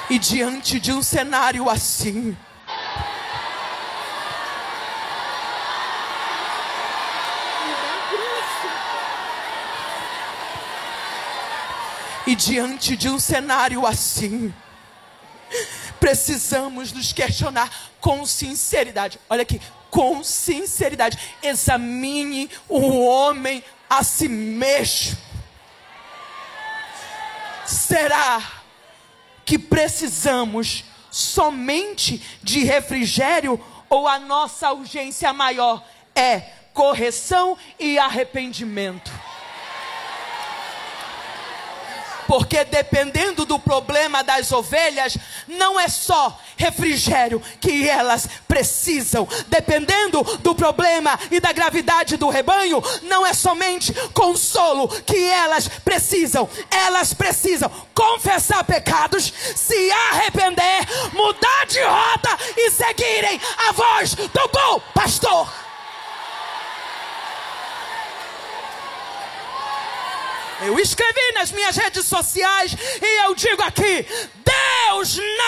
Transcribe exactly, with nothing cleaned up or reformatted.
E diante de um cenário assim, e diante de um cenário assim, precisamos nos questionar com sinceridade. Olha aqui, com sinceridade. Examine o homem a si mesmo. Será que precisamos somente de refrigério, ou a nossa urgência maior é correção e arrependimento? Porque dependendo do problema das ovelhas, não é só refrigério que elas precisam. Dependendo do problema e da gravidade do rebanho, não é somente consolo que elas precisam. Elas precisam confessar pecados, se arrepender, mudar de rota e seguirem a voz do bom pastor. Eu escrevi nas minhas redes sociais e eu digo aqui: Deus não